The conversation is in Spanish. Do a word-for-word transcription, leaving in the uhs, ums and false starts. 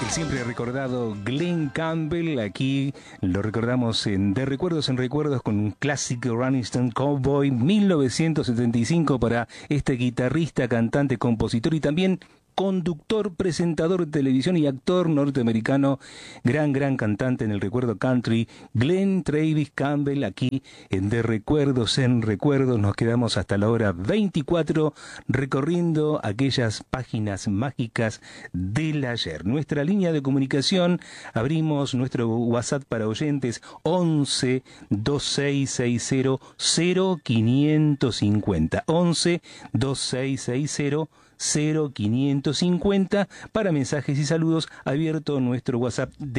Siempre recordado Glenn Campbell, aquí lo recordamos en De Recuerdos en Recuerdos con un clásico Rolling Stone Cowboy mil novecientos setenta y cinco para este guitarrista, cantante, compositor y también conductor, presentador de televisión y actor norteamericano, gran, gran cantante en el recuerdo country, Glenn Travis Campbell, aquí en De Recuerdos en Recuerdos. Nos quedamos hasta la hora veinticuatro recorriendo aquellas páginas mágicas del ayer. Nuestra línea de comunicación, abrimos nuestro WhatsApp para oyentes once veintiséis sesenta cero quinientos cincuenta, once veintiséis sesenta cero quinientos cincuenta para mensajes y saludos, abierto nuestro WhatsApp de